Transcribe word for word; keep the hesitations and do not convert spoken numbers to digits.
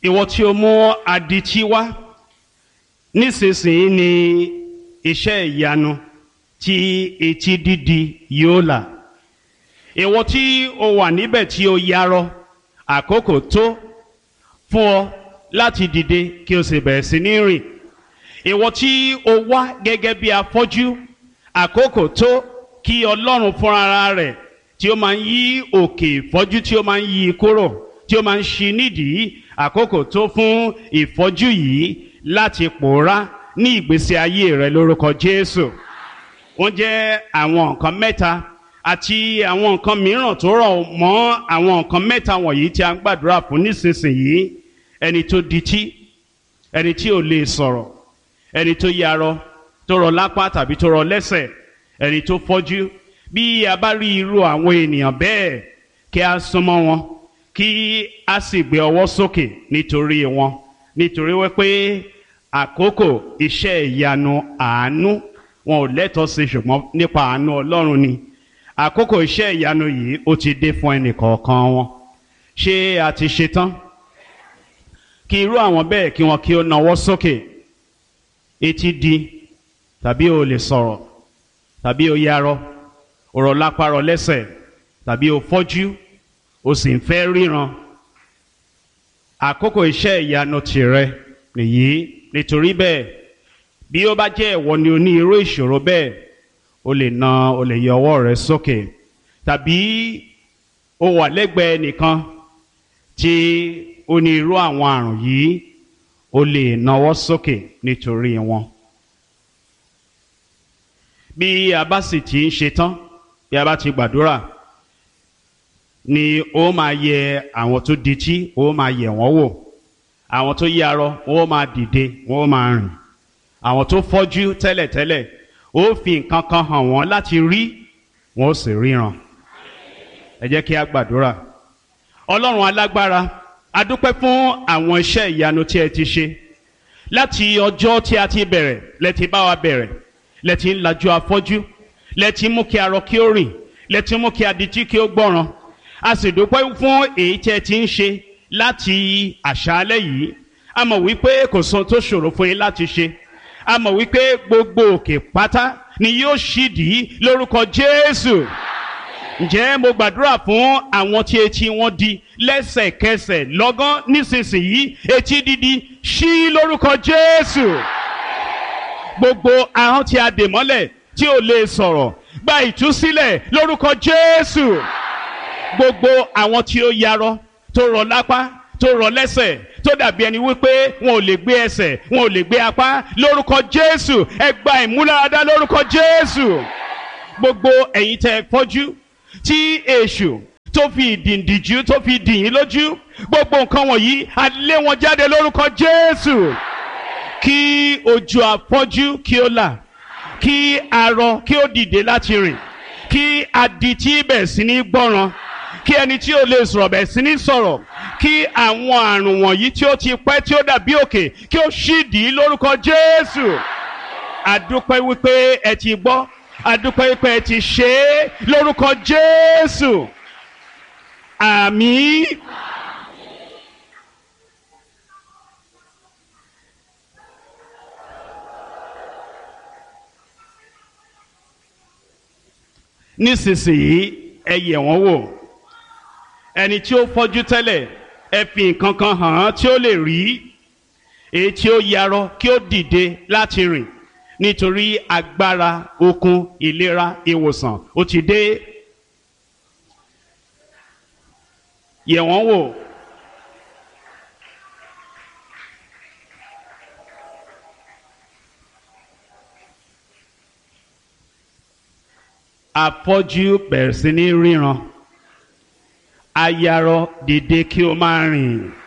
ìwọ tí o mú adití wá, nísinsìnyí ni iṣẹ́ ìyanu tí etí dídi yóò là. Ìwọ tí o wà níbẹ̀ tí o yarọ, àkókò tó fún ọ láti dìde kí o sì bẹ̀rẹ̀ sí ní rìn. Ìwọ tí o wá gẹ́gẹ́ bí afọ́jú, àkókò tó kí Ọlọ́run fúnra rẹ̀ tí ó máa ń yí òkè ìfọ́jú tí ó máa ń yí kúrò, tí ó máa ń ṣí nídìí, àkókò tó fún ìfọ́jú yìí láti pòórá ní ìgbésí ayé rẹ lórúkọ Jésù. Wọ́n jẹ́ àwọn nǹkan mẹ́ta àti àwọn nǹkan mìíràn tó rọ̀ mọ́ àwọn nǹkan mẹ́ta wọ̀nyí tí a ń gbàdúrà fún nísinsìnyí. Ẹni tó dití, ẹni tí ò lè sọ̀rọ̀, ẹni tó yarọ, tó rọ lápá tàbí tó rọ lẹ́sẹ̀, ẹni tó fọ́jú. Bí a bá rí irú àwọn ènìyàn bẹ́ẹ̀, kí a súnmọ́ wọn, kí a sì gbé ọwọ́ sókè nítorí wọn, nítorí wípé àkókò iṣẹ́ ìyanu àánú wọn ò lẹ́tọ̀ọ́ sí, ṣùgbọ́n nípa àánú Ọlọ́run ni. Àkókò iṣẹ́ ìyanu yìí ó ti dé fún ẹnìkọ̀ọ̀kan wọn. Ṣé a ti ṣe tán? Kí irú àwọn bẹ́ẹ̀ kí wọn kí ó nawọ́ sókè. Etí di, tàbí o lè sọ̀rọ̀, tàbí o yarọ, o rọ lápá rọ lẹ́sẹ̀, tàbí o fọ́jú, o sì ń fẹ́ ríran. Àkókò iṣẹ́ ìyanu tìrẹ nìyí. Nítorí bẹ́ẹ̀, bí ó bá jẹ́ ìwọ ni o ní irú ìṣòro bẹ́ẹ̀, o lè na o lè yọ ọwọ́ rẹ sókè, tàbí o wà lẹ́gbẹ̀ẹ́ nìkan tí ó ní irú àwọn àrùn yìí, o lè nawọ́ sókè nítorí wọn. Bí a bá sì ti ń ṣe tán, bí a bá ti gbàdúrà, ni ó máa yẹ àwọn tó dití, ó máa yẹ wọ́n wò. Àwọn tó yarọ, ó máa dìde, ó máa rìn. Àwọn tó fọ́jú tẹ́lẹ̀tẹ́lẹ̀, ó fi nǹkan kan hàn wọ́n láti rí, wọ́n ó sì ríran. Ẹ jẹ́ kí a gbàdúrà. Ọlọ́run alágbára, a dúpẹ́ fún àwọn iṣẹ́ ìyanu tí ẹ ti ṣe. Láti ọjọ́ tí a ti bẹ̀rẹ̀, lẹ ti bá wa bẹ̀rẹ̀, lẹ ti ń lajú afọ́jú, lẹ ti mú kí arọ kí ó rìn, lẹ ti mú kí adití kí ó gbọ́ràn. A sì dúpẹ́ fún èyí tí ẹ ti ń ṣe láti àṣálẹ́ yìí. A mọ̀ wípé kò sóhun tó ṣòro fún yín láti ṣe. A mọ̀ wípé gbogbo òkè pátá ni yóò ṣídìí lórúkọ Jésù. Ǹjẹ́ mo gbàdúrà fún àwọn tí etí wọn di lẹ́sẹ̀kẹsẹ̀ lọ́gán nísinsìnyí, etí dídi ṣí lórúkọ Jésù. Gbogbo ahọ́n tí a dè mọ́lẹ̀ tí ò lè sọ̀rọ̀, gba ìtúsílẹ̀ lórúkọ Jésù. Gbogbo àwọn tí ó yarọ, tó rọ lápá, tó rọ lẹ́sẹ̀, tó dàbí ẹni wípé wọn ò lè gbé ẹsẹ̀, wọn ò lè gbé apá, lórúkọ Jésù, ẹ gba ìmúláradá lórúkọ Jésù. Gbogbo ẹ̀yin tẹ́ fọ́jú tí èṣù tó fi ìdìndìjú tó fi dìyín lójú, gbogbo nǹkan wọ̀nyí a lé wọn jáde lórúkọ Jésù. Kí ojú afọ́jú kí ó là, kí arọ kí ó dìde láti rìn, kí adití bẹ̀ sí ní gbọ́ràn, kí ẹni tí ó lè sọ̀rọ̀ bẹ̀ sí ní sọ̀rọ̀, kí àwọn àrùn wọ̀nyí tí ó ti pẹ́ tí ó dàbí òkè kí ó ṣídìí lórúkọ Jésù. Adúpẹ́ wípé ẹ ti gbọ́, adúpẹ́ wípé ẹ ti ṣe é lórúkọ Jésù. Àmín. Nísinsìnyí ẹ yẹ̀ wọ́n wò. Ẹni tí ó fọ́jú tẹ́lẹ̀, ẹ fi nǹkan kan hàn án tí ó lè rí. Èyí tí ó yarọ kí ó dìde láti rìn, nítorí agbára, okun, ìlera, ìwòsàn ó ti dé. Yẹ̀ wọ́n wò. Afọ́jú bẹ̀rẹ̀ sí ní ríran. Ayarọ dìde kí o máa rìn.